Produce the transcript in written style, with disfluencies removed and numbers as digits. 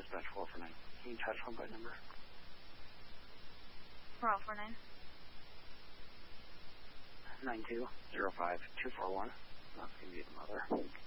dispatch 449. Can you touch home by number? 4049. 9205241. That's going to be the mother.